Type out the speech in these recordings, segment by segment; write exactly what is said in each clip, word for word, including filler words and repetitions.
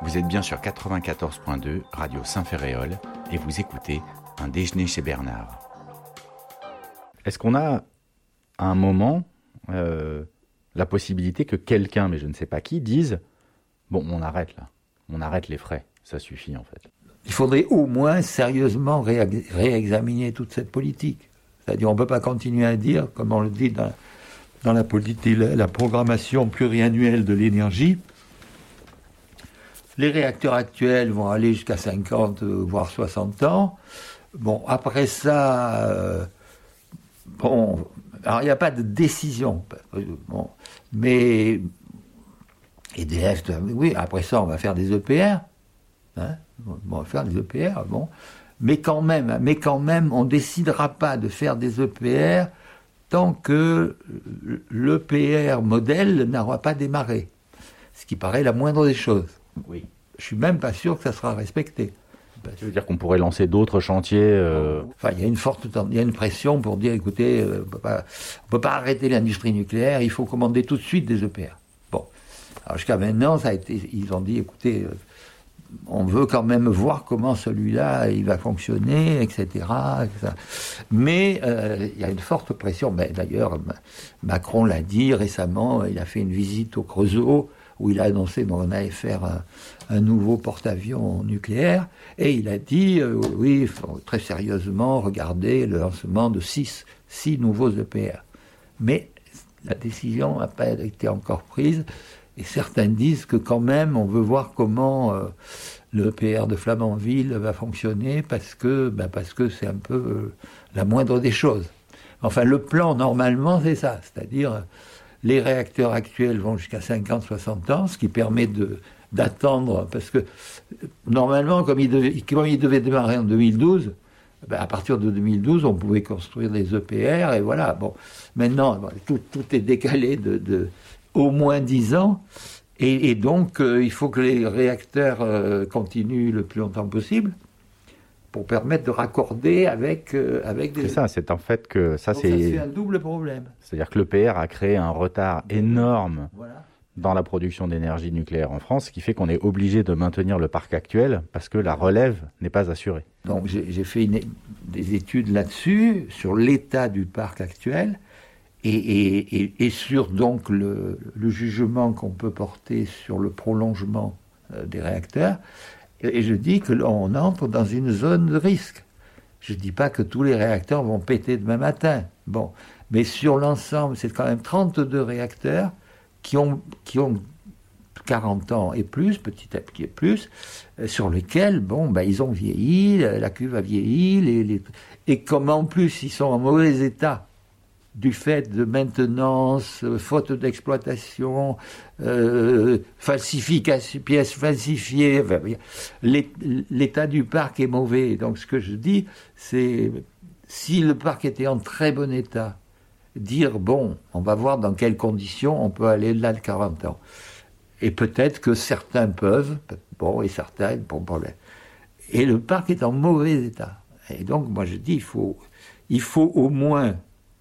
Vous êtes bien sur quatre-vingt-quatorze point deux, Radio Saint-Ferréol, et vous écoutez Un déjeuner chez Bernard. Est-ce qu'on a, à un moment, euh, la possibilité que quelqu'un, mais je ne sais pas qui, dise « Bon, on arrête là, on arrête les frais, ça suffit en fait ». Il faudrait au moins sérieusement ré- réexaminer toute cette politique. C'est-à-dire, on ne peut pas continuer à dire, comme on le dit dans, dans la politique, la, la programmation pluriannuelle de l'énergie, les réacteurs actuels vont aller jusqu'à cinquante, voire soixante ans. Bon, après ça, euh, bon, alors il n'y a pas de décision. Bon, mais E D F, oui, après ça, on va faire des E P R. Hein, on va faire des E P R, bon. Mais quand même, mais quand même, on ne décidera pas de faire des E P R tant que l'E P R modèle n'aura pas démarré. Ce qui paraît la moindre des choses. Oui. Je suis même pas sûr que ça sera respecté. Ça veut dire qu'on pourrait lancer d'autres chantiers euh... Enfin, il y a une forte, il y a une pression pour dire, écoutez, euh, on peut pas, on peut pas arrêter l'industrie nucléaire, il faut commander tout de suite des E P R. Bon. Alors jusqu'à maintenant, ça a été, ils ont dit, écoutez, euh, on veut quand même voir comment celui-là, il va fonctionner, et cetera et cetera. Mais euh, il y a une forte pression. Mais d'ailleurs, Macron l'a dit récemment, il a fait une visite au Creusot, où il a annoncé qu'on allait faire un, un nouveau porte-avions nucléaire, et il a dit, euh, oui, il faut très sérieusement regarder le lancement de six, six nouveaux E P R. Mais la décision n'a pas été encore prise, et certains disent que quand même, on veut voir comment euh, le E P R de Flamanville va fonctionner, parce que, ben parce que c'est un peu euh, la moindre des choses. Enfin, le plan, normalement, c'est ça, c'est-à-dire... Les réacteurs actuels vont jusqu'à cinquante à soixante ans, ce qui permet de, d'attendre, parce que normalement, comme ils devaient, comme ils devaient démarrer en deux mille douze, ben à partir de deux mille douze, on pouvait construire des E P R, et voilà. Bon, maintenant, bon, tout, tout est décalé de, de au moins dix ans, et, et donc euh, il faut que les réacteurs euh, continuent le plus longtemps possible, pour permettre de raccorder avec, euh, avec des... C'est ça, c'est en fait que ça, donc c'est... ça, c'est un double problème. C'est-à-dire que l'E P R a créé un retard énorme Voilà. dans la production d'énergie nucléaire en France, ce qui fait qu'on est obligé de maintenir le parc actuel parce que la relève n'est pas assurée. Donc j'ai, j'ai fait une, des études là-dessus, sur l'état du parc actuel, et, et, et, et sur donc le, le jugement qu'on peut porter sur le prolongement euh, des réacteurs. Et je dis que l'on entre dans une zone de risque. Je ne dis pas que tous les réacteurs vont péter demain matin. Bon, mais sur l'ensemble, c'est quand même trente-deux réacteurs qui ont, qui ont quarante ans et plus, petit à petit et plus, euh, sur lesquels, bon, ben, ils ont vieilli, la, la cuve a vieilli, les, les, et comme en plus ils sont en mauvais état, du fait de maintenance, euh, faute d'exploitation, euh, falsification, pièces falsifiées, enfin, l'état du parc est mauvais. Donc ce que je dis, c'est si le parc était en très bon état, dire bon, on va voir dans quelles conditions on peut aller là de quarante ans. Et peut-être que certains peuvent, bon, et certains, bon problème. Et le parc est en mauvais état. Et donc moi je dis, il faut, il faut au moins...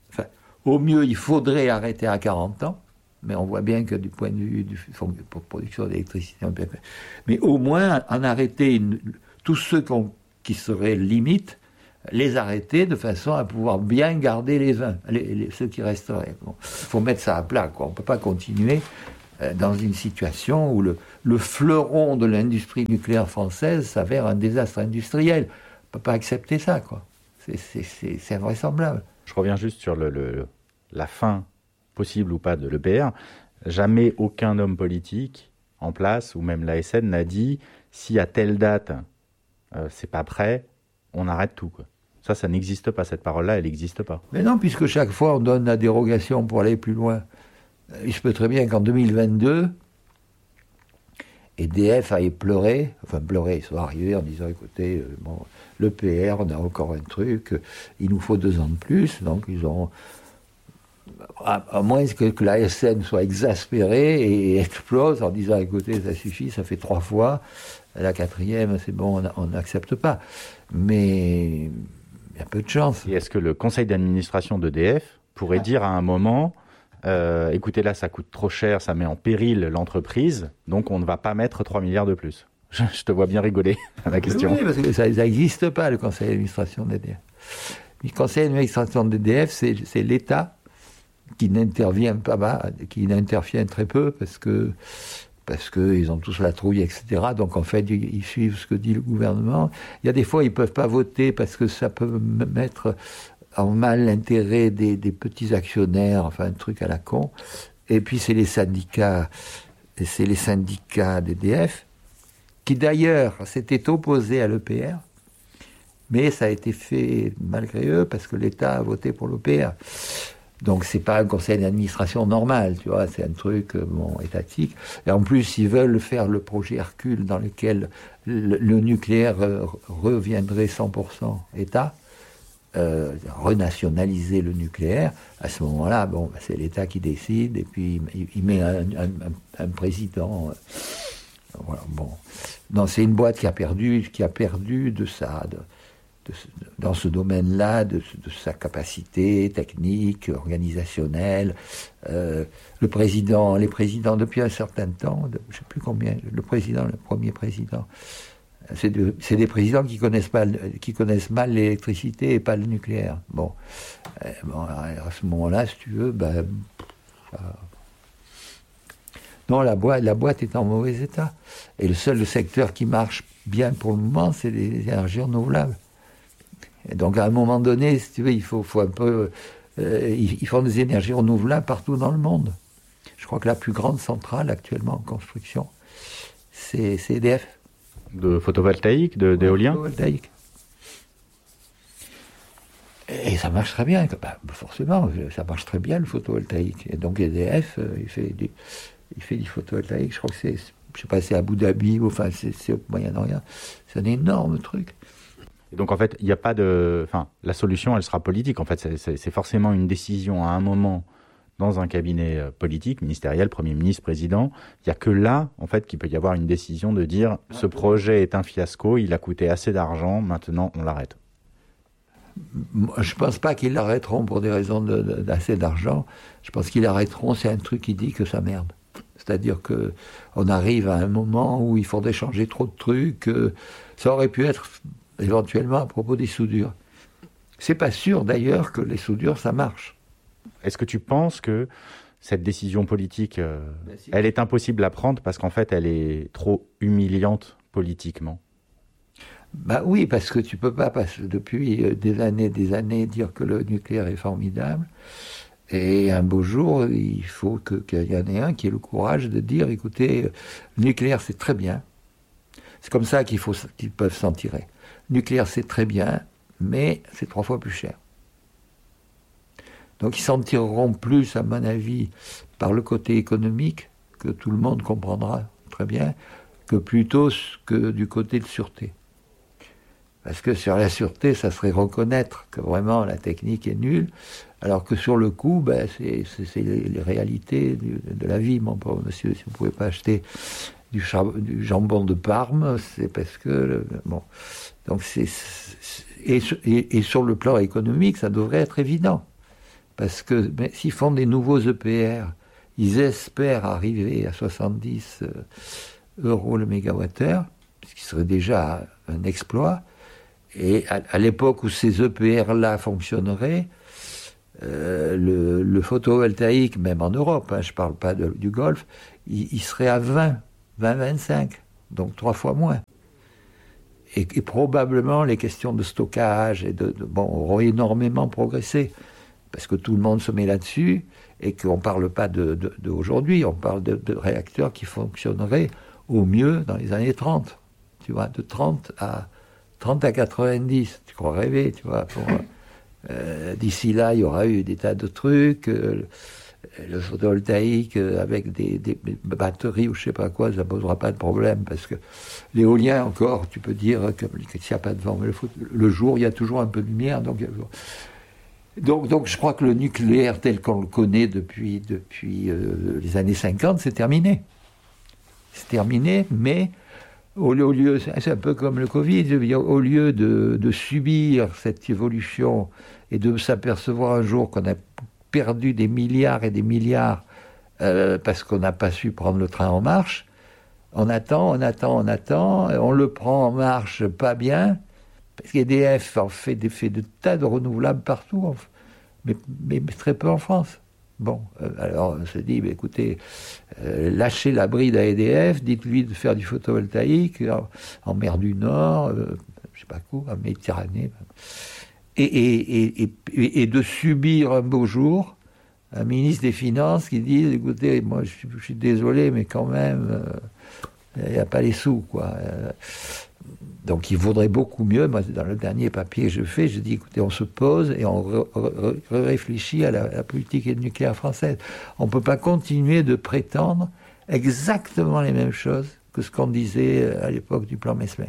Au mieux, il faudrait arrêter à quarante ans, mais on voit bien que du point de vue de la production d'électricité, mais au moins en arrêter une, tous ceux qu'on, qui seraient limites, les arrêter de façon à pouvoir bien garder les uns, les, les, ceux qui resteraient. Bon, faut mettre ça à plat, quoi. On ne peut pas continuer euh, dans une situation où le, le fleuron de l'industrie nucléaire française s'avère un désastre industriel. On ne peut pas accepter ça, quoi. C'est, c'est, c'est, c'est invraisemblable. Je reviens juste sur le, le, la fin possible ou pas de l'E P R. Jamais aucun homme politique en place, ou même l'A S N, n'a dit si à telle date, euh, c'est pas prêt, on arrête tout, quoi. Ça, ça n'existe pas. Cette parole-là, elle n'existe pas. Mais non, puisque chaque fois, on donne la dérogation pour aller plus loin. Il se peut très bien qu'en deux mille vingt-deux, E D F aille pleurer, enfin pleurer, ils sont arrivés en disant, écoutez, euh, bon, l'E P R, on a encore un truc, euh, il nous faut deux ans de plus, donc ils ont... À, à moins que, que la S N soit exaspérée et explose en disant, écoutez, ça suffit, ça fait trois fois, la quatrième, c'est bon, on n'accepte pas. Mais il y a peu de chance. Et est-ce que le conseil d'administration d'E D F pourrait dire à un moment, euh, écoutez, là, ça coûte trop cher, ça met en péril l'entreprise, donc on ne va pas mettre trois milliards de plus? Je, je te vois bien rigoler à la question. Oui, parce que ça n'existe pas, le conseil d'administration d'E D F. Le conseil d'administration d'E D F, c'est, c'est l'État qui n'intervient pas, bah, qui n'intervient très peu parce que parce qu'ils ont tous la trouille, et cetera. Donc en fait, ils, ils suivent ce que dit le gouvernement. Il y a des fois, ils ne peuvent pas voter parce que ça peut mettre en mal l'intérêt des, des petits actionnaires, enfin un truc à la con. Et puis c'est les syndicats, c'est les syndicats d'E D F qui d'ailleurs s'étaient opposés à l'E P R, mais ça a été fait malgré eux parce que l'État a voté pour l'E P R. Donc c'est pas un conseil d'administration normal, tu vois, c'est un truc bon, étatique. Et en plus, ils veulent faire le projet Hercule dans lequel le, le nucléaire euh, reviendrait cent pour cent État, euh, renationaliser le nucléaire. À ce moment-là, bon, bah, c'est l'État qui décide et puis il, il met un, un, un, un président. Euh, voilà, bon. Non, c'est une boîte qui a perdu, qui a perdu de ça. De, De, dans ce domaine-là, de, de sa capacité technique, organisationnelle. Euh, le président, les présidents, depuis un certain temps, de, je ne sais plus combien, le président, le premier président, c'est, de, c'est des présidents qui connaissent, pas, qui connaissent mal l'électricité et pas le nucléaire. Bon, euh, bon à ce moment-là, si tu veux, ben, ça... non, la boîte, la boîte est en mauvais état. Et le seul secteur qui marche bien pour le moment, c'est les énergies renouvelables. Et donc, à un moment donné, si tu veux, il faut, faut un peu... Euh, ils font des énergies renouvelables partout dans le monde. Je crois que la plus grande centrale actuellement en construction, c'est, c'est E D F. De photovoltaïque, de, d'éolien ? De photovoltaïque. Et ça marche très bien. Ben, forcément, ça marche très bien, le photovoltaïque. Et donc, E D F, euh, il, fait du, il fait du photovoltaïque. Je crois que c'est... Je sais pas, c'est Abu Dhabi, ou, enfin, c'est, c'est au Moyen-Orient. C'est un énorme truc. Donc en fait, il n'y a pas de... Enfin, la solution, elle sera politique. En fait, c'est, c'est, c'est forcément une décision à un moment dans un cabinet politique, ministériel, Premier ministre, Président. Il n'y a que là, en fait, qu'il peut y avoir une décision de dire « ce projet est un fiasco, il a coûté assez d'argent, maintenant on l'arrête ». Je ne pense pas qu'ils l'arrêteront pour des raisons de, de, d'assez d'argent. Je pense qu'ils l'arrêteront, c'est un truc qui dit que ça merde. C'est-à-dire qu'on arrive à un moment où il faudrait changer trop de trucs. Ça aurait pu être... éventuellement à propos des soudures. C'est pas sûr d'ailleurs que les soudures ça marche. Est-ce que tu penses que cette décision politique, euh, elle est impossible à prendre parce qu'en fait elle est trop humiliante politiquement ? Bah oui, parce que tu peux pas passer depuis des années, des années dire que le nucléaire est formidable. Et un beau jour, il faut que, qu'il y en ait un qui ait le courage de dire, écoutez, le nucléaire c'est très bien. C'est comme ça qu'il faut, qu'ils peuvent s'en tirer. Le nucléaire, c'est très bien, mais c'est trois fois plus cher. Donc ils s'en tireront plus, à mon avis, par le côté économique, que tout le monde comprendra très bien, que plutôt que du côté de sûreté. Parce que sur la sûreté, ça serait reconnaître que vraiment la technique est nulle, alors que sur le coup, ben, c'est, c'est, c'est les, les réalités du, de la vie, mon pauvre monsieur. Si vous ne pouvez pas acheter du, char- du jambon de Parme, c'est parce que... Le, bon... Donc c'est, c'est et, et, et sur le plan économique, ça devrait être évident. Parce que mais, s'ils font des nouveaux E P R, ils espèrent arriver à soixante-dix euros le mégawattheure, ce qui serait déjà un exploit. Et à, à l'époque où ces E P R-là fonctionneraient, euh, le, le photovoltaïque, même en Europe, hein, je ne parle pas de, du Golfe, il, il serait à vingt, vingt, vingt-cinq, donc trois fois moins. Et, et probablement les questions de stockage et de, de, bon, auront énormément progressé, parce que tout le monde se met là-dessus, et qu'on ne parle pas de, de, de aujourd'hui, on parle de, de réacteurs qui fonctionneraient au mieux dans les années trente, tu vois, de trente à quatre-vingt-dix, tu crois rêver, tu vois. Pour, euh, d'ici là, il y aura eu des tas de trucs, euh, le photovoltaïque euh, avec des, des batteries ou je sais pas quoi, ça ne posera pas de problème, parce que l'éolien encore, tu peux dire que, que s'il n'y a pas de vent, mais le, le jour, il y a toujours un peu de lumière, donc, donc, donc je crois que le nucléaire tel qu'on le connaît depuis, depuis euh, les années cinquante, c'est terminé. C'est terminé, mais au lieu, c'est un peu comme le Covid, au lieu de, de subir cette évolution et de s'apercevoir un jour qu'on a perdu des milliards et des milliards euh, parce qu'on n'a pas su prendre le train en marche, On attend, on attend, on attend, on le prend en marche pas bien, parce qu'E D F en fait des fait de tas de renouvelables partout, mais, mais, mais très peu en France. Bon, euh, alors on se dit, bah, écoutez, euh, lâchez la bride à E D F, dites-lui de faire du photovoltaïque en, en mer du Nord, euh, je sais pas quoi, en Méditerranée, et, et, et, et, et de subir un beau jour un ministre des Finances qui dit, écoutez, moi je suis, je suis désolé, mais quand même, il euh, n'y a pas les sous, quoi. Euh, donc il vaudrait beaucoup mieux, moi dans le dernier papier que je fais, je dis, écoutez, on se pose et on re, re, réfléchit à la, à la politique nucléaire française. On ne peut pas continuer de prétendre exactement les mêmes choses que ce qu'on disait à l'époque du plan Messmer.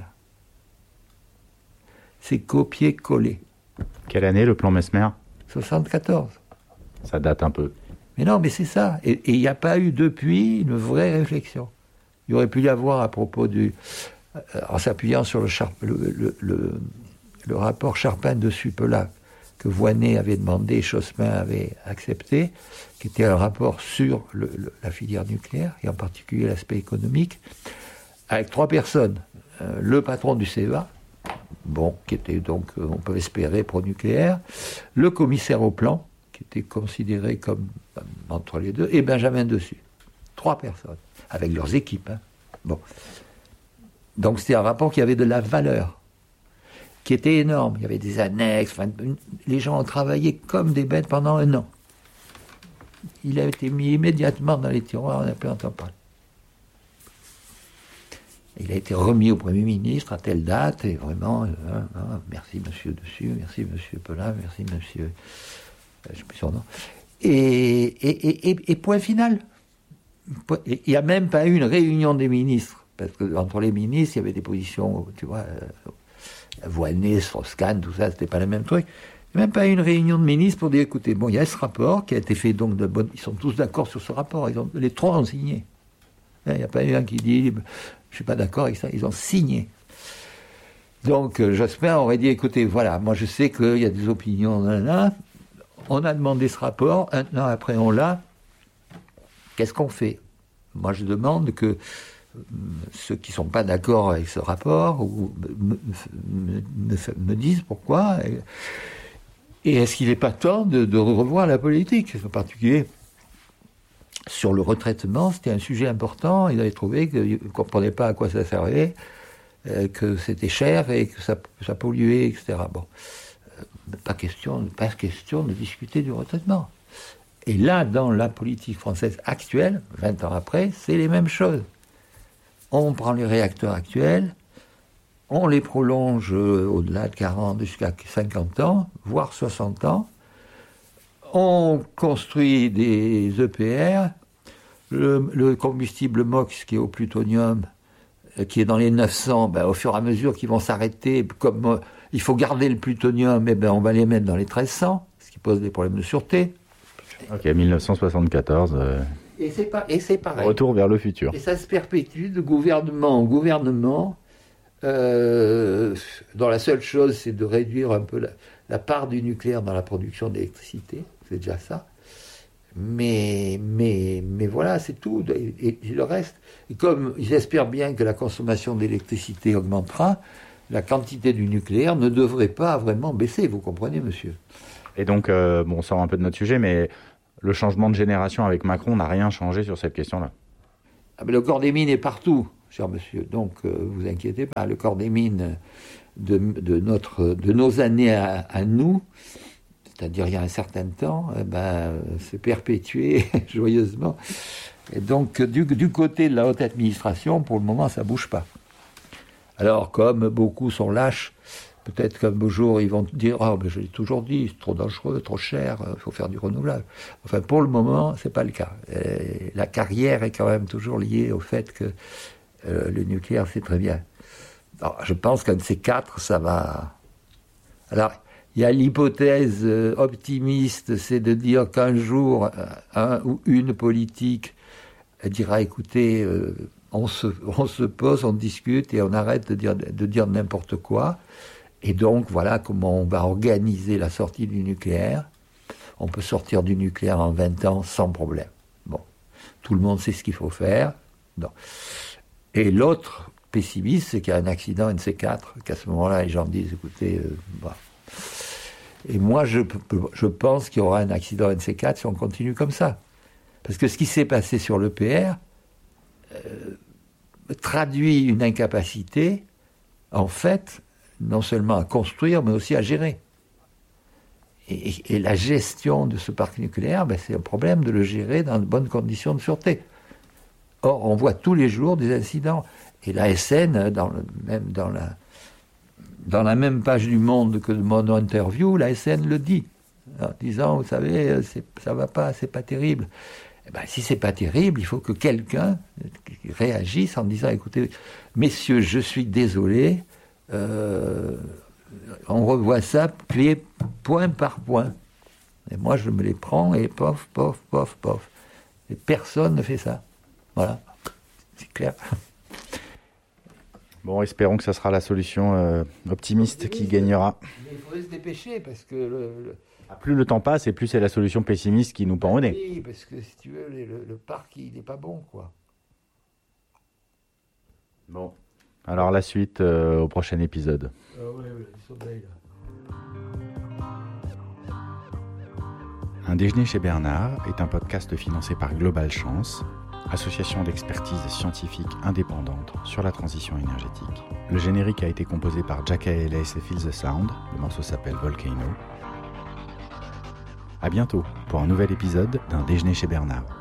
C'est copier-coller. Quelle année le plan Messmer ? soixante-quatorze. Ça date un peu. Mais non, mais c'est ça. Et il n'y a pas eu depuis une vraie réflexion. Il aurait pu y avoir à propos du... Euh, en s'appuyant sur le, Char, le, le, le, le rapport Charpin de Supela que Voynet avait demandé, Chossemin avait accepté, qui était un rapport sur le, le, la filière nucléaire, et en particulier l'aspect économique, avec trois personnes. Euh, le patron du C E A, bon, qui était donc, euh, on peut espérer, pro-nucléaire, le commissaire au plan, qui était considéré comme euh, entre les deux, et Benjamin Dessus. Trois personnes, avec leurs équipes. Hein. Bon. Donc c'était un rapport qui avait de la valeur, qui était énorme. Il y avait des annexes, enfin, les gens ont travaillé comme des bêtes pendant un an. Il a été mis immédiatement dans les tiroirs, on n'a plus entendu parler. Il a été remis au Premier ministre à telle date, et vraiment, euh, euh, merci monsieur Dessus, merci monsieur Pelin, merci monsieur... Euh, je ne sais plus son nom. Et, et, et, et, et point final. Il n'y a même pas eu une réunion des ministres. Parce qu'entre les ministres, il y avait des positions, tu vois, euh, Voynet, Strauss-Kahn, tout ça, c'était pas le même truc. Il n'y a même pas eu une réunion de ministres pour dire, écoutez, bon, il y a ce rapport qui a été fait donc de bonne... Ils sont tous d'accord sur ce rapport, ils ont... les trois ont signé. Il n'y a pas eu un qui dit, je ne suis pas d'accord avec ça, ils ont signé. Donc, euh, Jospin aurait dit, écoutez, voilà, moi je sais qu'il y a des opinions, là, là. On a demandé ce rapport, un an après on l'a, qu'est-ce qu'on fait ? Moi je demande que ceux qui ne sont pas d'accord avec ce rapport ou me, me, me, me disent pourquoi. Et, et est-ce qu'il n'est pas temps de, de revoir la politique, en particulier sur le retraitement, c'était un sujet important. Ils avaient trouvé qu'ils ne comprenaient pas à quoi ça servait, euh, que c'était cher et que ça, ça polluait, et cetera. Bon, euh, pas question, pas question de discuter du retraitement. Et là, dans la politique française actuelle, vingt ans après, c'est les mêmes choses. On prend les réacteurs actuels, on les prolonge au-delà de quarante jusqu'à cinquante ans, voire soixante ans. On construit des E P R, le, le combustible M O X qui est au plutonium, qui est dans les neuf cents, ben, au fur et à mesure qu'ils vont s'arrêter, comme euh, il faut garder le plutonium, eh ben, on va les mettre dans les treize cents, ce qui pose des problèmes de sûreté. Ok, dix-neuf cent soixante-quatorze... Euh... Et c'est, pas, et c'est pareil. Retour vers le futur. Et ça se perpétue de gouvernement en gouvernement, euh, dont la seule chose, c'est de réduire un peu la, la part du nucléaire dans la production d'électricité. C'est déjà ça. Mais, mais, mais voilà, c'est tout. Et, et le reste, et comme ils espèrent bien que la consommation d'électricité augmentera, la quantité du nucléaire ne devrait pas vraiment baisser. Vous comprenez, monsieur ? Et donc, euh, bon, on sort un peu de notre sujet, mais... Le changement de génération avec Macron n'a rien changé sur cette question-là. Ah, mais le corps des mines est partout, cher monsieur. Donc, euh, vous inquiétez pas. Le corps des mines de, de, notre, de nos années à, à nous, c'est-à-dire il y a un certain temps, eh ben, s'est perpétué joyeusement. Et donc, du, du côté de la haute administration, pour le moment, ça ne bouge pas. Alors, comme beaucoup sont lâches, peut-être qu'un beau jour, ils vont dire « Ah, oh, ben je l'ai toujours dit, c'est trop dangereux, trop cher, il faut faire du renouvelable. » Enfin, pour le moment, ce n'est pas le cas. Et la carrière est quand même toujours liée au fait que euh, le nucléaire, c'est très bien. Alors, je pense qu'un de ces quatre, ça va... Alors, il y a l'hypothèse euh, optimiste, c'est de dire qu'un jour, un ou une politique dira « Écoutez, euh, on, se, on se pose, on discute et on arrête de dire, de dire n'importe quoi. » Et donc, voilà comment on va organiser la sortie du nucléaire. On peut sortir du nucléaire en vingt ans sans problème. Bon, tout le monde sait ce qu'il faut faire. Non. Et l'autre pessimiste, c'est qu'il y a un accident N C quatre, qu'à ce moment-là, les gens disent, écoutez, euh, bah. Et moi, je, je pense qu'il y aura un accident N C quatre si on continue comme ça. Parce que ce qui s'est passé sur l'E P R euh, traduit une incapacité, en fait, non seulement à construire, mais aussi à gérer. Et, et, et la gestion de ce parc nucléaire, ben, c'est un problème de le gérer dans de bonnes conditions de sûreté. Or, on voit tous les jours des incidents. Et la S N, dans le, même dans la, dans la même page du Monde que de mon interview, la S N le dit, en disant, vous savez, c'est, ça va pas, c'est pas terrible. Eh ben, si c'est pas terrible, il faut que quelqu'un réagisse en disant, écoutez, messieurs, je suis désolé, euh, on revoit ça point par point. Et moi, je me les prends et pof, pof, pof, pof. Et personne ne fait ça. Voilà, c'est clair. Bon, espérons que ça sera la solution euh, optimiste qui gagnera. Mais il faudrait se dépêcher parce que... Le, le... Plus le temps passe et plus c'est la solution pessimiste qui nous pend au nez. Oui, parce que si tu veux, le, le parc, il n'est pas bon, quoi. Bon. Alors la suite euh, au prochain épisode. Ah oui, oui, le sommeil, là. Un déjeuner chez Bernard est un podcast financé par Global Chance, association d'expertise scientifique indépendante sur la transition énergétique. Le générique a été composé par Jack Ellis et Feel the Sound. Le morceau s'appelle Volcano. À bientôt pour un nouvel épisode d'un déjeuner chez Bernard.